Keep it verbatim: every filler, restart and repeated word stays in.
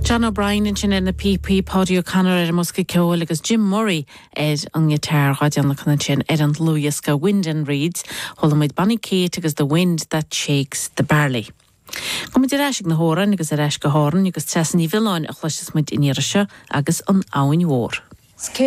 John O'Brien in sin na P P Podio Canner ar Musca Ceol agus Jim Murray ed an gitar radian na sin ed an Louis go Wind and Reeds holamid Bonnie Kate agus The Wind That Shakes the Barley. Kom mit reisig na hóran agus a reis go hóran agus tesan í villain a chluisis muid iníire se agus an áin hór.